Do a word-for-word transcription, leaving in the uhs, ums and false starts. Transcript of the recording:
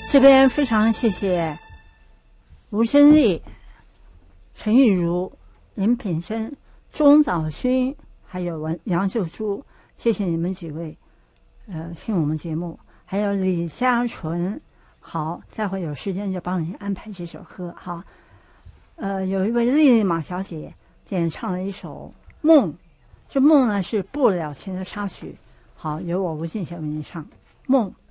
这边非常谢谢吴珍丽、陈玉如、林品生、钟早勋还有文杨秀珠，谢谢你们几位呃听我们节目，还有李嘉纯。好，待会有时间就帮你安排这首歌。好，呃，有一位丽丽马小姐点唱了一首《梦》，这《梦》呢是不了情的插曲。好，由我吴静贤为您唱《梦》。